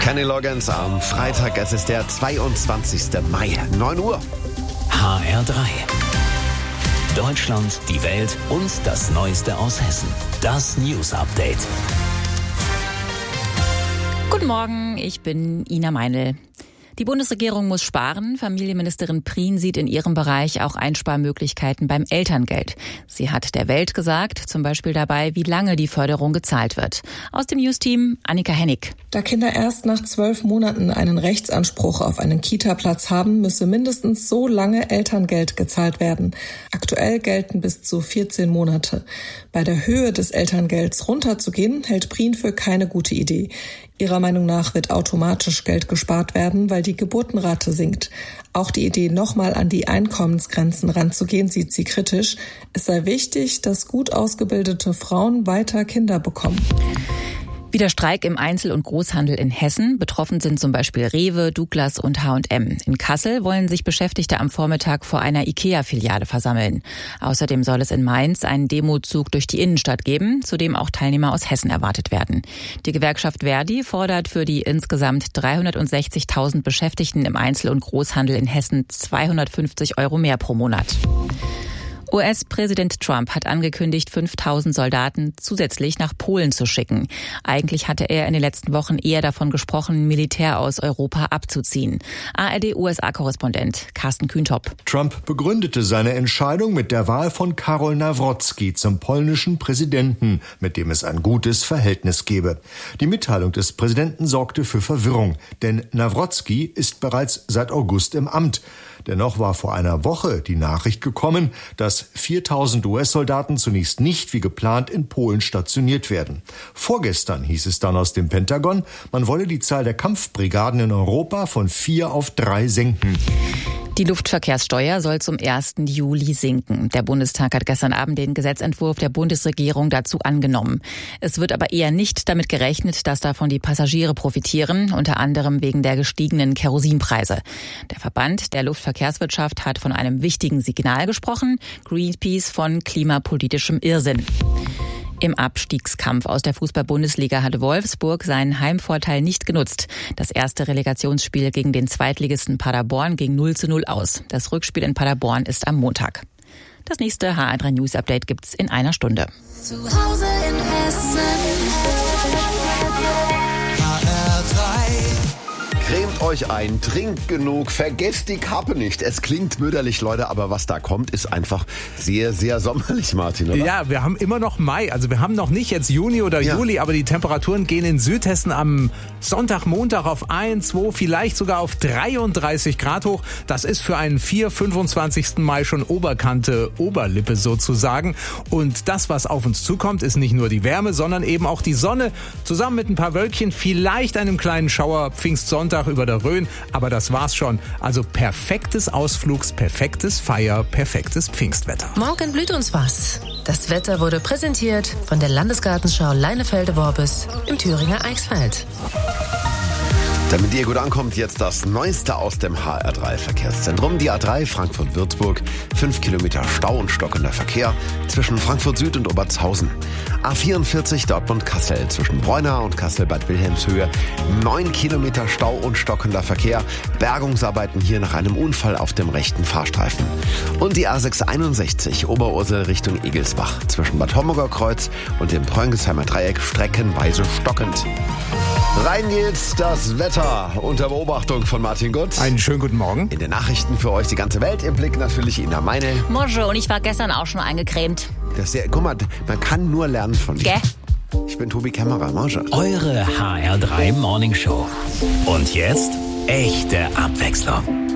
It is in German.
Kenny Loggins am Freitag, es ist der 22. Mai, 9 Uhr. HR3. Deutschland, die Welt und das Neueste aus Hessen. Das News Update. Guten Morgen, ich bin Ina Meinl. Die Bundesregierung muss sparen. Familienministerin Prien sieht in ihrem Bereich auch Einsparmöglichkeiten beim Elterngeld. Sie hat der Welt gesagt, zum Beispiel dabei, wie lange die Förderung gezahlt wird. Aus dem News-Team Annika Hennig. Da Kinder erst nach 12 Monaten einen Rechtsanspruch auf einen Kita-Platz haben, müsse mindestens so lange Elterngeld gezahlt werden. Aktuell gelten bis zu 14 Monate. Bei der Höhe des Elterngelds runterzugehen, hält Prien für keine gute Idee. Ihrer Meinung nach wird automatisch Geld gespart werden, weil die Geburtenrate sinkt. Auch die Idee, nochmal an die Einkommensgrenzen ranzugehen, sieht sie kritisch. Es sei wichtig, dass gut ausgebildete Frauen weiter Kinder bekommen. Wieder Streik im Einzel- und Großhandel in Hessen. Betroffen sind zum Beispiel Rewe, Douglas und H&M. In Kassel wollen sich Beschäftigte am Vormittag vor einer IKEA-Filiale versammeln. Außerdem soll es in Mainz einen Demozug durch die Innenstadt geben, zu dem auch Teilnehmer aus Hessen erwartet werden. Die Gewerkschaft Verdi fordert für die insgesamt 360.000 Beschäftigten im Einzel- und Großhandel in Hessen 250 € mehr pro Monat. US-Präsident Trump hat angekündigt, 5.000 Soldaten zusätzlich nach Polen zu schicken. Eigentlich hatte er in den letzten Wochen eher davon gesprochen, Militär aus Europa abzuziehen. ARD-USA-Korrespondent Carsten Kühntop. Trump begründete seine Entscheidung mit der Wahl von Karol Nawrocki zum polnischen Präsidenten, mit dem es ein gutes Verhältnis gebe. Die Mitteilung des Präsidenten sorgte für Verwirrung, denn Nawrocki ist bereits seit August im Amt. Dennoch war vor einer Woche die Nachricht gekommen, dass 4.000 US-Soldaten zunächst nicht wie geplant in Polen stationiert werden. Vorgestern hieß es dann aus dem Pentagon, man wolle die Zahl der Kampfbrigaden in Europa von 4 auf 3 senken. Die Luftverkehrssteuer soll zum 1. Juli sinken. Der Bundestag hat gestern Abend den Gesetzentwurf der Bundesregierung dazu angenommen. Es wird aber eher nicht damit gerechnet, dass davon die Passagiere profitieren, unter anderem wegen der gestiegenen Kerosinpreise. Der Verband der Luftverkehrswirtschaft hat von einem wichtigen Signal gesprochen, Greenpeace von klimapolitischem Irrsinn. Im Abstiegskampf aus der Fußball-Bundesliga hatte Wolfsburg seinen Heimvorteil nicht genutzt. Das erste Relegationsspiel gegen den Zweitligisten Paderborn ging 0:0 aus. Das Rückspiel in Paderborn ist am Montag. Das nächste HR3 News Update gibt's in einer Stunde. Zu Hause in Hessen. Cremt euch ein, trinkt genug, vergesst die Kappe nicht. Es klingt mütterlich, Leute, aber was da kommt, ist einfach sehr, sehr sommerlich, Martin, oder? Ja, wir haben immer noch Mai. Also wir haben noch nicht jetzt Juni oder Juli, aber die Temperaturen gehen in Südhessen am Sonntag, Montag auf 1, 2, vielleicht sogar auf 33 Grad hoch. Das ist für einen 25. Mai schon Oberkante, Oberlippe sozusagen. Und das, was auf uns zukommt, ist nicht nur die Wärme, sondern eben auch die Sonne. Zusammen mit ein paar Wölkchen, vielleicht einem kleinen Schauer, Pfingstsonntag über der Rhön, aber das war's schon. Also perfektes Ausflugs, perfektes Feier, perfektes Pfingstwetter. Morgen blüht uns was. Das Wetter wurde präsentiert von der Landesgartenschau Leinefelde-Worbis im Thüringer Eichsfeld. Damit ihr gut ankommt, jetzt das Neueste aus dem HR3-Verkehrszentrum. Die A3 Frankfurt-Würzburg, 5 Kilometer Stau und stockender Verkehr zwischen Frankfurt Süd und Obertshausen. A44 Dortmund-Kassel zwischen Bräuna und Kassel-Bad Wilhelmshöhe, 9 Kilometer Stau und stockender Verkehr. Bergungsarbeiten hier nach einem Unfall auf dem rechten Fahrstreifen. Und die A661 Oberursel Richtung Egelsbach zwischen Bad Homburger Kreuz und dem Preungesheimer Dreieck streckenweise stockend. Rein geht's, das Wetter unter Beobachtung von Martin Gutz. Einen schönen guten Morgen. In den Nachrichten für euch die ganze Welt, im Blick natürlich Ina Meinl. Bonjour, und ich war gestern auch schon eingecremt. Guck mal, man kann nur lernen von dir. Gell? Ich bin Tobi Kämmerer, Bonjour. Eure HR3 Morning Show. Und jetzt echte Abwechslung.